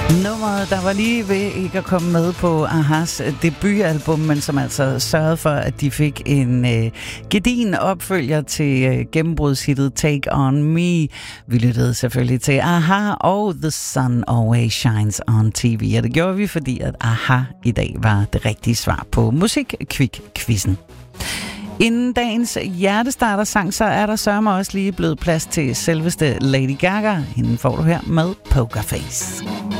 Nummeret, der var lige ved ikke at komme med på Ahas debutalbum, men som altså sørgede for, at de fik en gedigen opfølger til gennembrudshittet Take On Me. Vi lyttede selvfølgelig til Aha og The Sun Always Shines On TV, og det gjorde vi, fordi at Aha i dag var det rigtige svar på Musik-Kvik-quizzen. Inden dagens hjertestarter-sang, så er der sørme også lige blevet plads til selveste Lady Gaga. Hende får du her med Poker Face.